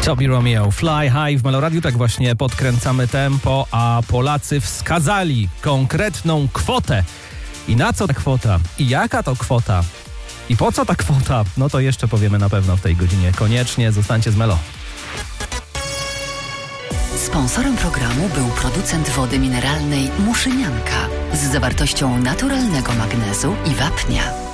Toby Romeo, Fly High w Meloradiu. Tak właśnie podkręcamy tempo, a Polacy wskazali konkretną kwotę. I na co ta kwota? I jaka to kwota? I po co ta kwota? No to jeszcze powiemy na pewno w tej godzinie. Koniecznie zostańcie z Melo. Sponsorem programu był producent wody mineralnej Muszynianka z zawartością naturalnego magnezu i wapnia.